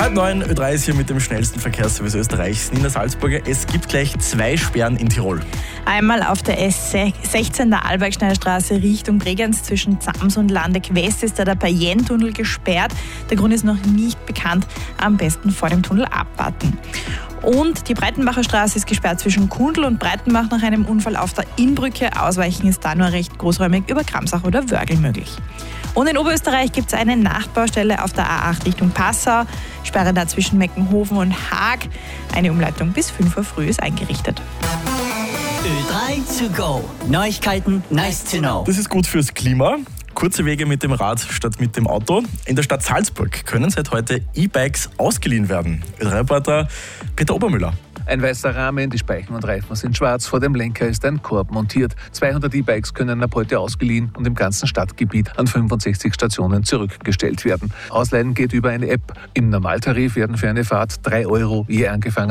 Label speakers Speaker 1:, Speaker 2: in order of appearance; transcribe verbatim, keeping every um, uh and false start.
Speaker 1: Halb neun, Ö drei ist hier mit dem schnellsten Verkehrsservice Österreichs. Nina Salzburger, es gibt gleich zwei Sperren in Tirol.
Speaker 2: Einmal auf der S sechzehn der Albergschneiderstraße Richtung Bregenz zwischen Zams und Landeck West ist da der Payen-Tunnel gesperrt. Der Grund ist noch nicht bekannt. Am besten vor dem Tunnel abwarten. Und die Breitenbacher Straße ist gesperrt zwischen Kundl und Breitenbach nach einem Unfall auf der Innbrücke. Ausweichen ist da nur recht großräumig über Kramsach oder Wörgl möglich. Und in Oberösterreich gibt es eine Nachtbaustelle auf der A acht Richtung Passau. Sperre da zwischen Meckenhofen und Haag. Eine Umleitung bis fünf Uhr früh ist eingerichtet.
Speaker 3: Ö drei to go. Neuigkeiten, nice to know.
Speaker 1: Das ist gut fürs Klima. Kurze Wege mit dem Rad statt mit dem Auto. In der Stadt Salzburg können seit heute E-Bikes ausgeliehen werden. Ö drei Reporter Peter Obermüller.
Speaker 4: Ein weißer Rahmen, die Speichen und Reifen sind schwarz, vor dem Lenker ist ein Korb montiert. zweihundert E-Bikes können ab heute ausgeliehen und im ganzen Stadtgebiet an fünfundsechzig Stationen zurückgestellt werden. Ausleihen geht über eine App. Im Normaltarif werden für eine Fahrt drei Euro je angefangen